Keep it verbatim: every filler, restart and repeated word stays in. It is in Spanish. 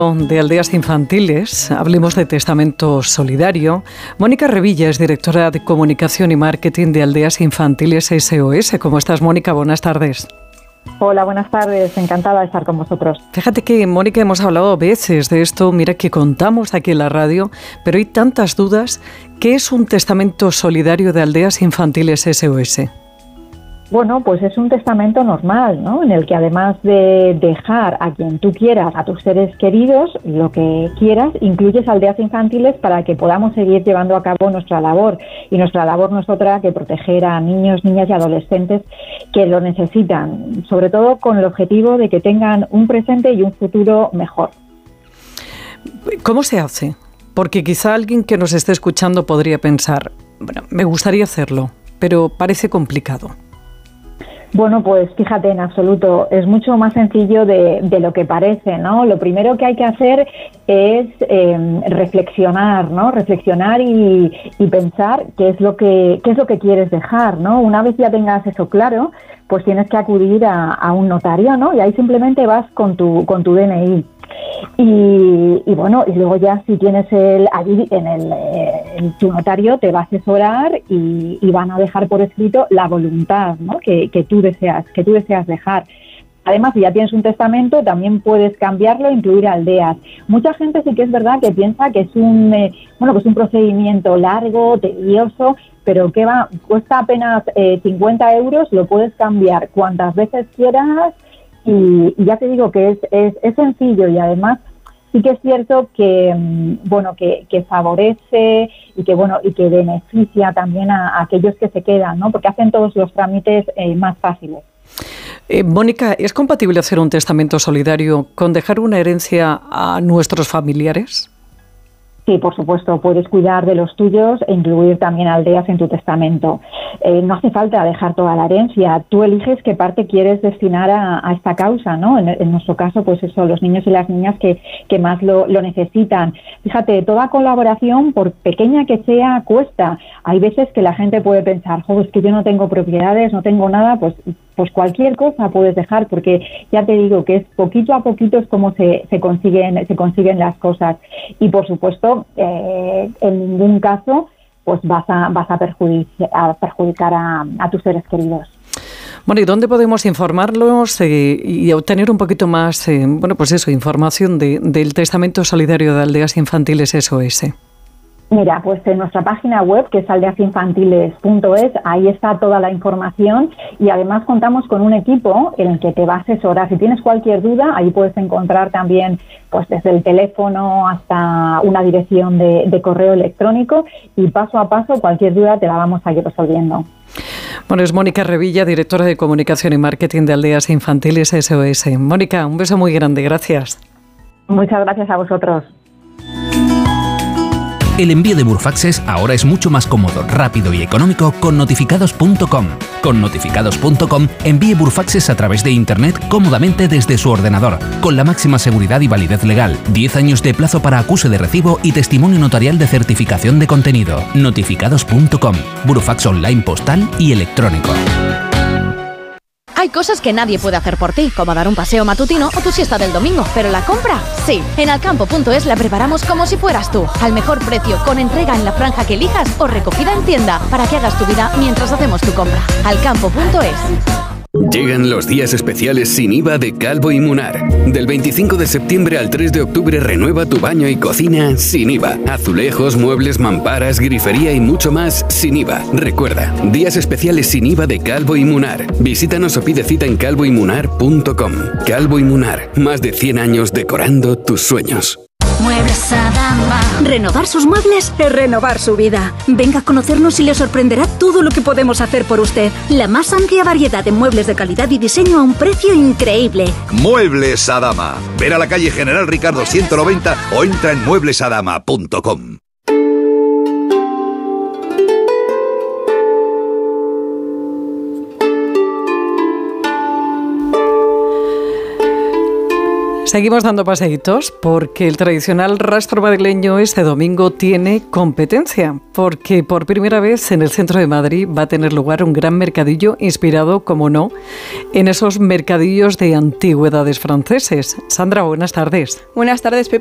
De Aldeas Infantiles, hablemos de testamento solidario. Mónica Revilla es directora de Comunicación y Marketing de Aldeas Infantiles S O S. ¿Cómo estás, Mónica? Buenas tardes. Hola, buenas tardes. Encantada de estar con vosotros. Fíjate que, Mónica, hemos hablado a veces de esto. Mira que contamos aquí en la radio, pero hay tantas dudas. ¿Qué es un testamento solidario de Aldeas Infantiles S O S? Bueno, pues es un testamento normal, ¿no? En el que además de dejar a quien tú quieras, a tus seres queridos, lo que quieras, incluyes aldeas infantiles para que podamos seguir llevando a cabo nuestra labor. Y nuestra labor no es otra que proteger a niños, niñas y adolescentes que lo necesitan, sobre todo con el objetivo de que tengan un presente y un futuro mejor. ¿Cómo se hace? Porque quizá alguien que nos esté escuchando podría pensar, bueno, me gustaría hacerlo, pero parece complicado. Bueno, pues fíjate, en absoluto, es mucho más sencillo de, de lo que parece, ¿no? Lo primero que hay que hacer es eh, reflexionar, ¿no? Reflexionar y, y pensar qué es lo que qué es lo que quieres dejar, ¿no? Una vez ya tengas eso claro, pues tienes que acudir a, a un notario, ¿no? Y ahí simplemente vas con tu con tu D N I. Y, y bueno, y luego ya si tienes el allí en el en tu notario te va a asesorar y, y van a dejar por escrito la voluntad, ¿no? que, que tú deseas, que tú deseas dejar. Además, si ya tienes un testamento, también puedes cambiarlo e incluir aldeas. Mucha gente sí que es verdad que piensa que es un eh, bueno, pues un procedimiento largo, tedioso, pero que va, cuesta apenas eh, cincuenta euros, lo puedes cambiar cuantas veces quieras. Y, y ya te digo que es, es, es sencillo y además sí que es cierto que bueno que, que favorece y que bueno y que beneficia también a, a aquellos que se quedan, ¿no? Porque hacen todos los trámites eh, más fáciles. Eh, Mónica, ¿es compatible hacer un testamento solidario con dejar una herencia a nuestros familiares? Sí, por supuesto, puedes cuidar de los tuyos e incluir también aldeas en tu testamento. Eh, no hace falta dejar toda la herencia. Tú eliges qué parte quieres destinar a, a esta causa, ¿no? En, en nuestro caso, pues eso, los niños y las niñas que, que más lo, lo necesitan. Fíjate, toda colaboración, por pequeña que sea, cuesta. Hay veces que la gente puede pensar, jo, es que yo no tengo propiedades, no tengo nada, pues pues cualquier cosa puedes dejar, porque ya te digo que es poquito a poquito es como se, se consiguen se consiguen las cosas. Y por supuesto, eh, en ningún caso pues vas a vas a perjudicar a, perjudicar a, a tus seres queridos. Bueno, ¿y dónde podemos informarlos eh, y obtener un poquito más, eh, bueno, pues eso, información de, del Testamento Solidario de Aldeas Infantiles S O S? Mira, pues en nuestra página web, que es aldeas infantiles punto es, ahí está toda la información y además contamos con un equipo en el que te va a asesorar. Si tienes cualquier duda, ahí puedes encontrar también pues desde el teléfono hasta una dirección de, de correo electrónico y paso a paso cualquier duda te la vamos a ir resolviendo. Bueno, es Mónica Revilla, directora de Comunicación y Marketing de Aldeas Infantiles S O S. Mónica, un beso muy grande, gracias. Muchas gracias a vosotros. El envío de Burfaxes ahora es mucho más cómodo, rápido y económico con notificados punto com. Con notificados punto com envíe Burfaxes a través de Internet cómodamente desde su ordenador, con la máxima seguridad y validez legal, diez años de plazo para acuse de recibo y testimonio notarial de certificación de contenido. notificados punto com, Burfax online postal y electrónico. Hay cosas que nadie puede hacer por ti, como dar un paseo matutino o tu siesta del domingo, pero la compra, sí. En alcampo punto es la preparamos como si fueras tú, al mejor precio, con entrega en la franja que elijas o recogida en tienda, para que hagas tu vida mientras hacemos tu compra. alcampo punto es. Llegan los días especiales sin I V A de Calvo y Munar. Del veinticinco de septiembre al tres de octubre renueva tu baño y cocina sin I V A. Azulejos, muebles, mamparas, grifería y mucho más sin I V A. Recuerda, días especiales sin I V A de Calvo y Munar. Visítanos o pide cita en calvo y munar punto com. Calvo y Munar, más de cien años decorando tus sueños. Muebles Adama. Renovar sus muebles es renovar su vida. Venga a conocernos y le sorprenderá todo lo que podemos hacer por usted. La más amplia variedad de muebles de calidad y diseño a un precio increíble. Muebles Adama. Ver a la calle General Ricardo ciento noventa o entra en muebles adama punto com. Seguimos dando paseitos porque el tradicional rastro madrileño este domingo tiene competencia, porque por primera vez en el centro de Madrid va a tener lugar un gran mercadillo inspirado, como no, en esos mercadillos de antigüedades franceses. Sandra, buenas tardes. Buenas tardes, Pepe.